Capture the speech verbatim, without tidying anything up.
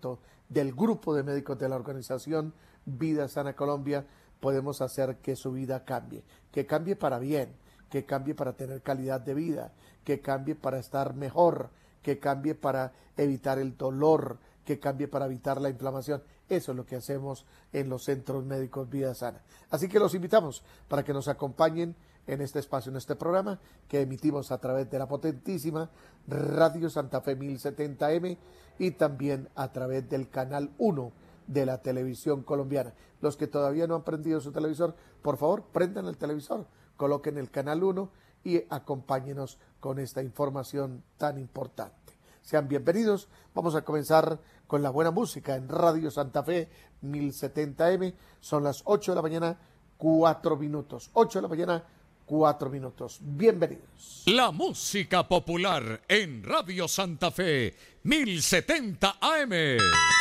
del grupo de médicos de la organización Vida Sana Colombia, podemos hacer que su vida cambie, que cambie para bien, que cambie para tener calidad de vida, que cambie para estar mejor, que cambie para evitar el dolor, que cambie para evitar la inflamación. Eso es lo que hacemos en los centros médicos Vida Sana. Así que los invitamos para que nos acompañen en este espacio, en este programa que emitimos a través de la potentísima Radio Santa Fe mil setenta eme y también a través del canal uno de la televisión colombiana. Los que todavía no han prendido su televisor, por favor, prendan el televisor, coloquen el canal uno y acompáñenos con esta información tan importante. Sean bienvenidos. Vamos a comenzar con la buena música en Radio Santa Fe mil setenta eme. Son las ocho de la mañana, cuatro minutos. ocho de la mañana, cuatro minutos. Bienvenidos. La música popular en Radio Santa Fe mil setenta eme.